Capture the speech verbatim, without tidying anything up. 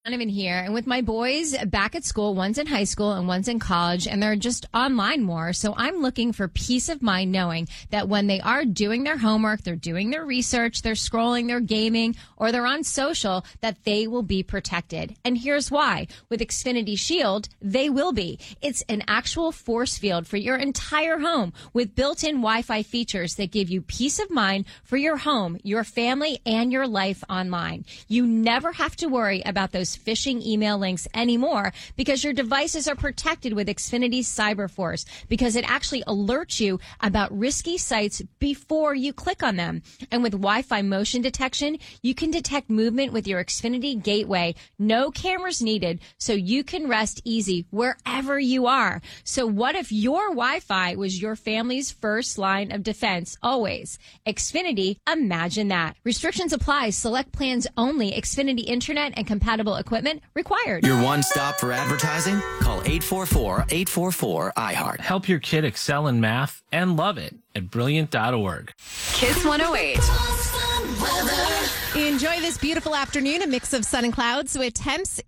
Donovan here, and with my boys back at school, one's in high school and one's in college, and they're just online more. So I'm looking for peace of mind knowing that when they are doing their homework, they're doing their research, they're scrolling, they're gaming, or they're on social, that they will be protected. And here's why. With Xfinity Shield, they will be. It's an actual force field for your entire home with built-in Wi-Fi features that give you peace of mind for your home, your family, and your life online. You never have to worry about those phishing email links anymore because your devices are protected with Xfinity CyberForce, because it actually alerts you about risky sites before you click on them. And with Wi-Fi motion detection, you can detect movement with your Xfinity Gateway. No cameras needed, so you can rest easy wherever you are. So what if your Wi-Fi was your family's first line of defense always? Xfinity, imagine that. Restrictions apply. Select plans only. Xfinity Internet and compatible equipment required. Your one stop for advertising? Call eight four four, eight four four, I heart. Help your kid excel in math and love it at brilliant dot org. Kiss one oh eight. Enjoy this beautiful afternoon, a mix of sun and clouds with temps